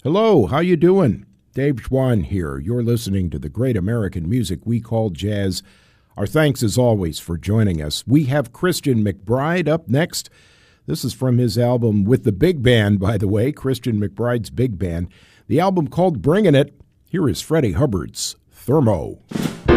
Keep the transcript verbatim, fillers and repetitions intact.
Hello, how you doing? Dave Schwann here. You're listening to the great American music we call jazz. Our thanks as always for joining us. We have Christian McBride up next. This is from his album with the big band, by the way, Christian McBride's big band. The album called Bringin' It. Here is Freddie Hubbard's Thermo.